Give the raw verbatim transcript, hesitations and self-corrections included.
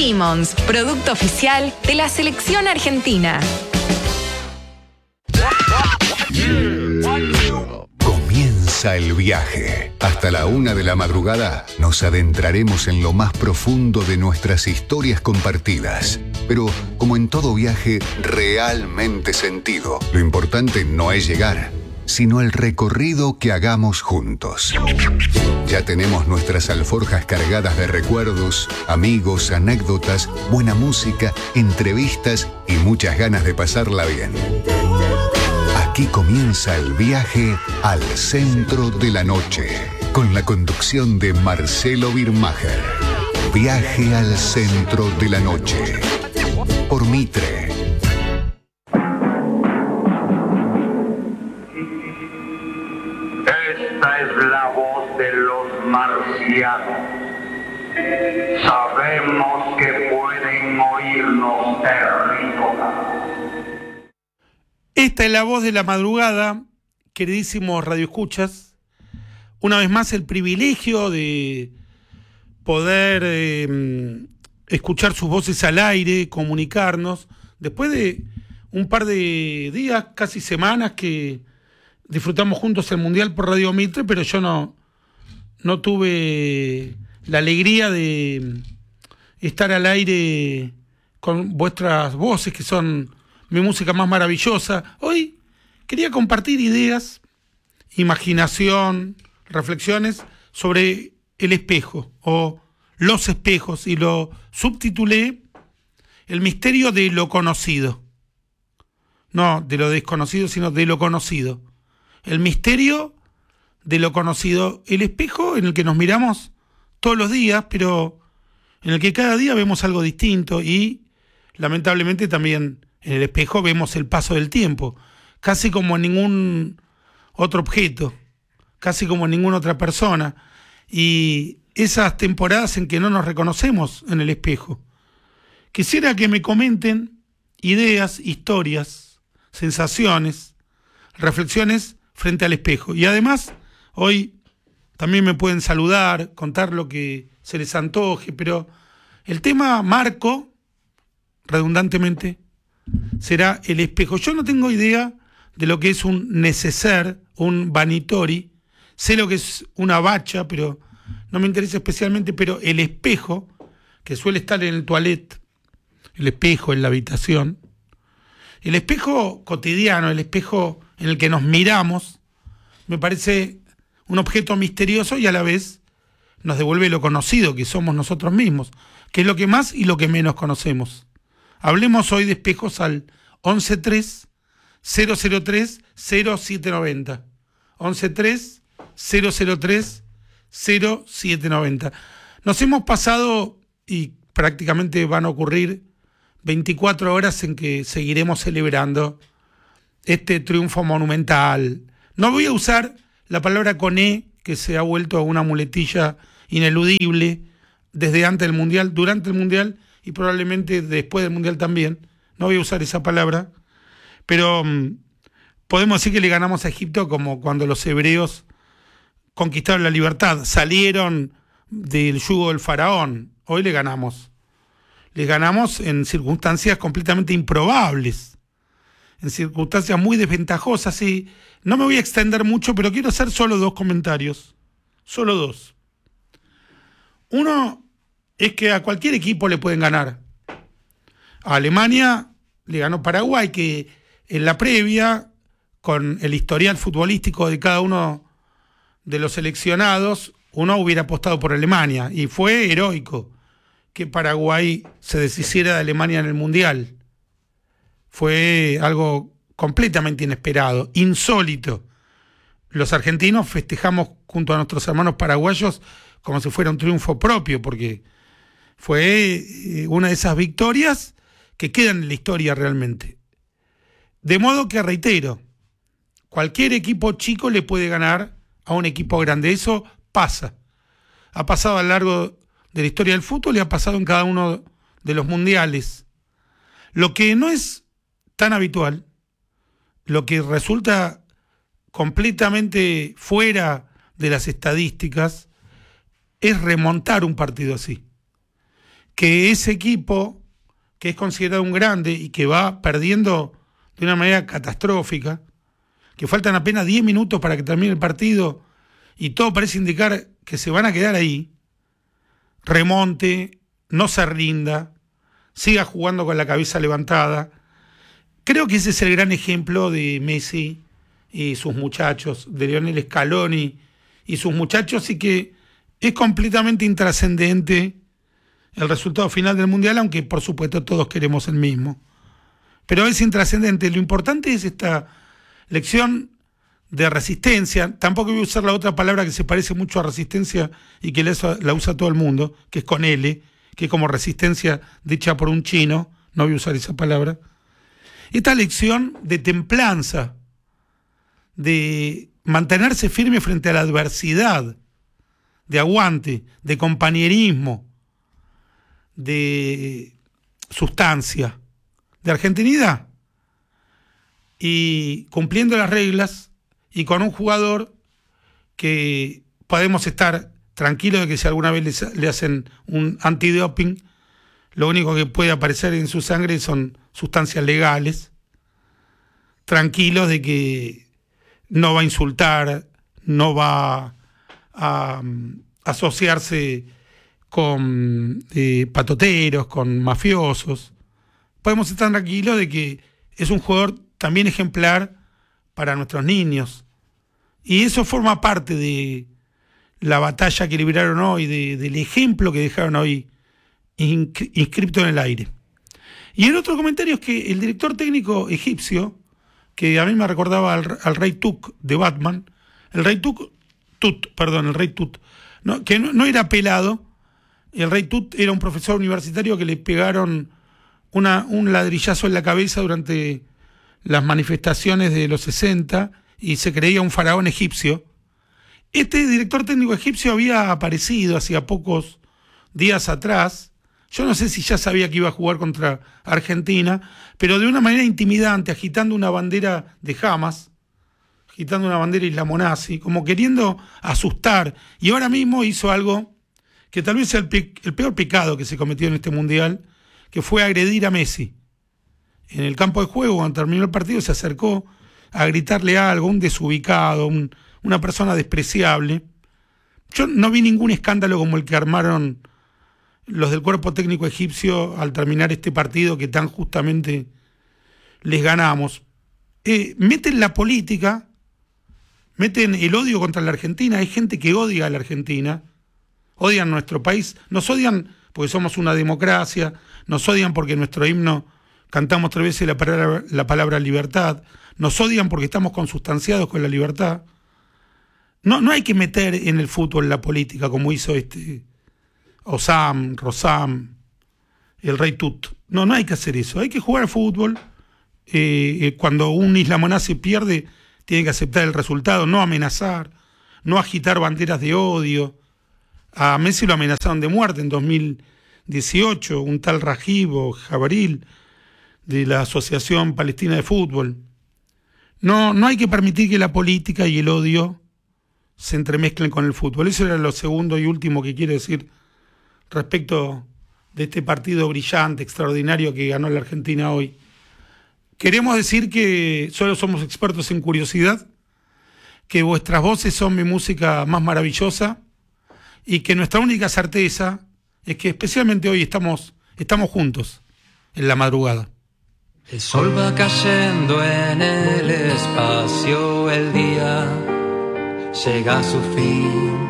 Simmons, producto oficial de la selección argentina. Comienza el viaje. Hasta la una de la madrugada nos adentraremos en lo más profundo de nuestras historias compartidas. Pero, como en todo viaje realmente sentido, lo importante no es llegar, sino el recorrido que hagamos juntos. Ya tenemos nuestras alforjas cargadas de recuerdos, amigos, anécdotas, buena música, entrevistas y muchas ganas de pasarla bien. Aquí comienza el viaje al centro de la noche, con la conducción de Marcelo Birmacher. Viaje al centro de la noche, por Mitre. Esta es la voz de los marcianos. Sabemos que pueden oírnos terrícolas. Esta es la voz de la madrugada, queridísimos radioescuchas. Una vez más el privilegio de poder eh, escuchar sus voces al aire, comunicarnos, después de un par de días, casi semanas, que disfrutamos juntos el Mundial por Radio Mitre, pero yo no, no tuve la alegría de estar al aire con vuestras voces, que son mi música más maravillosa. Hoy quería compartir ideas, imaginación, reflexiones sobre el espejo o los espejos, y lo subtitulé El misterio de lo conocido. No de lo desconocido, sino de lo conocido. El misterio de lo conocido. El espejo en el que nos miramos todos los días, pero en el que cada día vemos algo distinto, y lamentablemente también en el espejo vemos el paso del tiempo, casi como en ningún otro objeto, casi como en ninguna otra persona. Y esas temporadas en que no nos reconocemos en el espejo. Quisiera que me comenten ideas, historias, sensaciones, reflexiones frente al espejo. Y además, hoy también me pueden saludar, contar lo que se les antoje, pero el tema marco, redundantemente, será el espejo. Yo no tengo idea de lo que es un neceser, un vanitori. Sé lo que es una bacha, pero no me interesa especialmente. Pero el espejo, que suele estar en el toilet, el espejo en la habitación, el espejo cotidiano, el espejo en el que nos miramos, me parece un objeto misterioso, y a la vez nos devuelve lo conocido que somos nosotros mismos, que es lo que más y lo que menos conocemos. Hablemos hoy de espejos al once tres cero cero tres cero siete noventa. once tres cero cero tres cero siete noventa. Nos hemos pasado, y prácticamente van a ocurrir veinticuatro horas en que seguiremos celebrando este triunfo monumental. No voy a usar la palabra con E, que se ha vuelto una muletilla ineludible desde antes del Mundial, durante el Mundial y probablemente después del Mundial también. No voy a usar esa palabra, pero um, podemos decir que le ganamos a Egipto como cuando los hebreos conquistaron la libertad, salieron del yugo del faraón. Hoy le ganamos. Le ganamos en circunstancias completamente improbables, en circunstancias muy desventajosas. Y no me voy a extender mucho, pero quiero hacer solo dos comentarios. Solo dos. Uno es que a cualquier equipo le pueden ganar. A Alemania le ganó Paraguay, que en la previa, con el historial futbolístico de cada uno de los seleccionados, uno hubiera apostado por Alemania, y fue heroico que Paraguay se deshiciera de Alemania en el Mundial. Fue algo completamente inesperado, insólito. Los argentinos festejamos junto a nuestros hermanos paraguayos como si fuera un triunfo propio, porque fue una de esas victorias que quedan en la historia realmente. De modo que, reitero, cualquier equipo chico le puede ganar a un equipo grande. Eso pasa. Ha pasado a lo largo de la historia del fútbol y ha pasado en cada uno de los mundiales. Lo que no es tan habitual, lo que resulta completamente fuera de las estadísticas, es remontar un partido así. que ese equipo, que es considerado un grande y que va perdiendo de una manera catastrófica, que faltan apenas diez minutos para que termine el partido y todo parece indicar que se van a quedar ahí, remonte, no se rinda, siga jugando con la cabeza levantada. Creo que ese es el gran ejemplo de Messi y sus muchachos, de Lionel Scaloni y sus muchachos, y que es completamente intrascendente el resultado final del Mundial, aunque por supuesto todos queremos el mismo. Pero es intrascendente. Lo importante es esta lección de resistencia. Tampoco voy a usar la otra palabra que se parece mucho a resistencia y que la usa todo el mundo, que es con L, que es como resistencia dicha por un chino. No voy a usar esa palabra. Esta lección de templanza, de mantenerse firme frente a la adversidad, de aguante, de compañerismo, de sustancia, de argentinidad, y cumpliendo las reglas y con un jugador que podemos estar tranquilos de que si alguna vez le, le hacen un antidoping, lo único que puede aparecer en su sangre son sustancias legales, tranquilos de que no va a insultar, no va a um, asociarse con eh, patoteros, con mafiosos. Podemos estar tranquilos de que es un jugador también ejemplar para nuestros niños. Y eso forma parte de la batalla que libraron hoy, de, del ejemplo que dejaron hoy inscripto en el aire. Y el otro comentario es que el director técnico egipcio, que a mí me recordaba al, al rey Tut de Batman, el rey Tut, Tut perdón, el rey Tut, no, que no, no era pelado. El rey Tut era un profesor universitario que le pegaron una, un ladrillazo en la cabeza durante las manifestaciones de los sesenta y se creía un faraón egipcio. Este director técnico egipcio había aparecido hacía pocos días atrás. Yo no sé si ya sabía que iba a jugar contra Argentina, pero de una manera intimidante, agitando una bandera de Hamas, agitando una bandera islamonazi, como queriendo asustar. Y ahora mismo hizo algo que tal vez sea el, pe- el peor pecado que se cometió en este Mundial, que fue agredir a Messi. En el campo de juego, cuando terminó el partido, se acercó a gritarle algo, un desubicado, un, una persona despreciable. Yo no vi ningún escándalo como el que armaron los del cuerpo técnico egipcio al terminar este partido que tan justamente les ganamos. Eh, meten la política, meten el odio contra la Argentina. Hay gente que odia a la Argentina, odian nuestro país, nos odian porque somos una democracia, nos odian porque nuestro himno cantamos tres veces la palabra, la palabra libertad, nos odian porque estamos consustanciados con la libertad. No, no hay que meter en el fútbol la política como hizo este Osam, Rosam, el rey Tut. No, no hay que hacer eso, hay que jugar al fútbol. Eh, eh, cuando un islamonazi pierde, tiene que aceptar el resultado, no amenazar, no agitar banderas de odio. A Messi lo amenazaron de muerte en dos mil dieciocho, un tal Rajib o Jabril de la Asociación Palestina de Fútbol. No, no hay que permitir que la política y el odio se entremezclen con el fútbol. Eso era lo segundo y último que quiero decir respecto de este partido brillante, extraordinario que ganó la Argentina hoy. Queremos decir que solo somos expertos en curiosidad, que vuestras voces son mi música más maravillosa y que nuestra única certeza es que especialmente hoy estamos, estamos juntos en la madrugada. El sol va cayendo en el espacio, el día llega a su fin.